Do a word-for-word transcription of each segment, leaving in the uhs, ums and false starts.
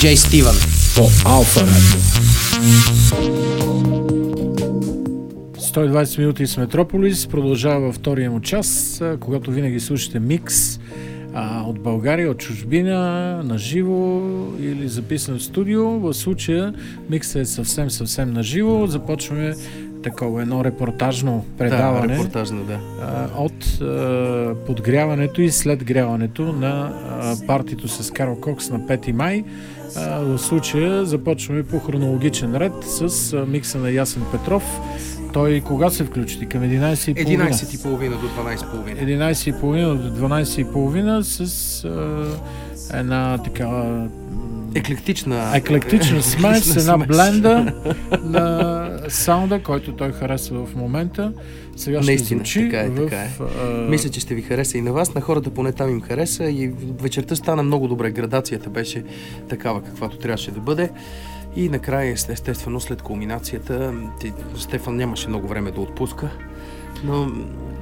Джей Стивън по Алфа Радио. сто и двадесет минути с Метрополис. Продължава във втория му час, когато винаги слушате микс а, от България, от чужбина, на живо или записан в студио. В случая миксът е съвсем, съвсем на живо. Започваме такова едно репортажно предаване. Да, репортажно, да. а, от а, подгряването и след гряването на а, партито с Карл Кокс на пети май. А, в случая започваме по хронологичен ред с а, микса на Ясен Петров. Той кога се включи? Към единадесет и половина? единадесет и половина до дванадесет и половина. единадесет и половина до дванадесет и половина с а, една такава Еклектична, еклектична смес, една бленда на саунда, който той харесва в момента. Сега ще Наистина, звучи така е, в... така е. А... Мисля, че ще ви хареса и на вас. На хората поне там им хареса и вечерта стана много добре. Градацията беше такава, каквато трябваше да бъде. И накрая, естествено, след кулминацията, Стефан нямаше много време да отпуска, но,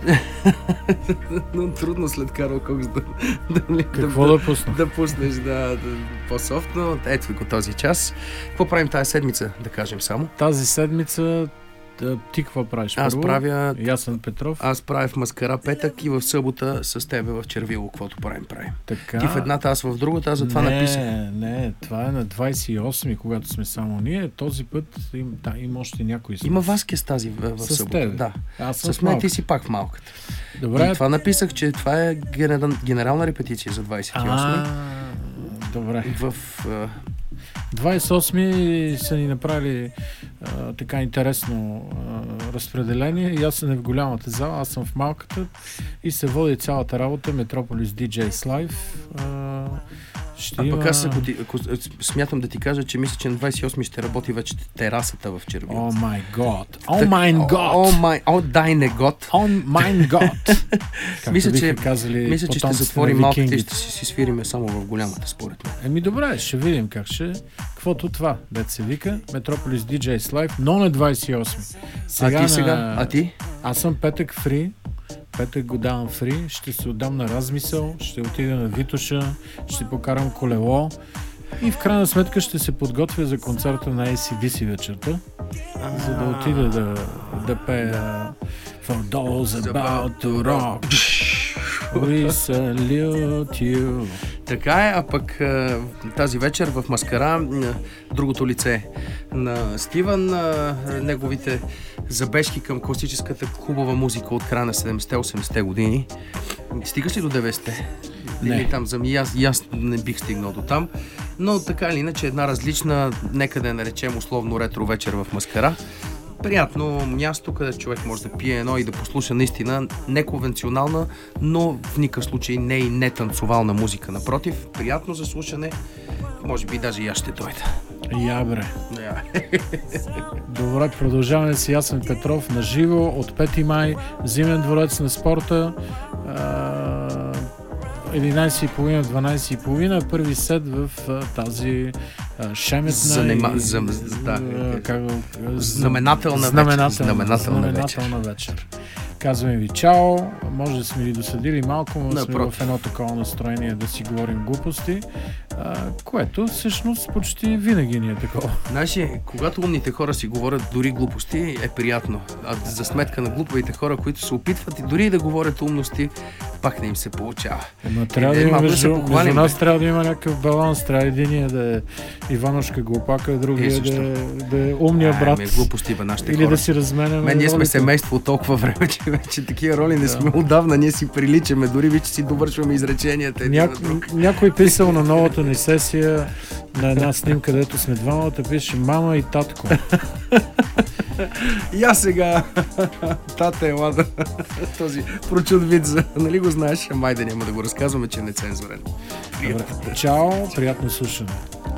но трудно след Карл Кокс да, да, Какво да, да, пусна? да пуснеш да, да, по-софт, но ето го този час. Какво правим тази седмица, да кажем само? Тази седмица да, ти какво правиш? Аз първо? правя... Ясен Петров. Аз правя в Маскара петък и в събота с тебе в Червило, каквото правим, правим. Така... Ти в едната, аз в другата, аз затова не, написах. Не, не, това е на двадесет и осми, когато сме само ние. Този път им, да, има още някой. Има Васкес тази в, в с събота. тебе. Да. Аз съм с мен ти си пак в малката. Добре. И това написах, че това е генерал, генерална репетиция за двадесет и осми. А, добре. В... двадесет и осми са ни направили а, така интересно а, разпределение. И аз съм в голямата зала, аз съм в малката и се води цялата работа Метрополис ди джей Live. А, ще а има... пък аз ако ти, ако, смятам да ти кажа, че мисля, че на двадесет и осми ще работи вече терасата в Червило. О май гот! О май гот! О май... О дай не гот! О май гот! Мисля, че, казали, мисля, че ще затворим малката и ще си, си свириме само в голямата, според мен. Еми добре, ще видим как ще. Каквото това, дет се вика, Метрополис ди джей Live, но на двадесет и осми. Сега а ти сега? На... А ти? Аз съм петък фри. Петък го давам фри. Ще се отдам на размисъл, ще отида на Витоша, ще покарам колело и в крайна сметка ще се подготвя за концерта на ей си ди си вечерта, за да отида да, да пея For those about to rock We salute you. Така е, а пък тази вечер в Маскара другото лице на Стивън, неговите забежки към класическата хубава музика от края на седемдесетте-осемдесетте години. Стигаш ли до деветдесетте? Не. Там, за ми, аз, аз не бих стигнал до там, но така или иначе една различна, нека да я наречем условно ретро вечер в Маскара. Приятно място, където човек може да пие едно и да послуша наистина неконвенционална, но в никакъв случай не и не танцовална музика. Напротив, приятно за слушане. Може би даже и аз ще дойда. Я, бре. Yeah. Добре, продължаваме с Ясен Петров на живо от пети май, Зимен дворец на спорта. единадесет и половина, дванадесет и половина, първи сет в а, тази а, шеметна Занема, и зам, да, а, как, знаменателна, знаменателна, знаменателна, знаменателна вечер. вечер. Казваме ви чао, може да сме ви досъдили малко, но сме в едно такова настроение да си говорим глупости, а, което всъщност почти винаги ни е такова. Знаеш, когато умните хора си говорят дори глупости, е приятно. А за сметка на глупавите хора, които се опитват и дори да говорят умности, пак не им се получава. Но трябва да има, между, между нас трябва да има някакъв баланс. Трябва единия да е Иванушка глупака, другия е, да, е, да е умния а, брат. Ме, глупости бе нашите или хора. Да си разменяме. Мен ние сме семейство от толкова време, че вече такива роли не да. сме отдавна. Ние си приличаме, дори вече си довършваме изреченията. Няк... Някой писал на новата ни сесия на една снимка, където сме двамата, пише мама и татко. И аз сега, тата е лада, този прочут вид за, нали го знаеш, май да няма да го разказваме, че не е цензурен. Добре. Чао, приятно слушане.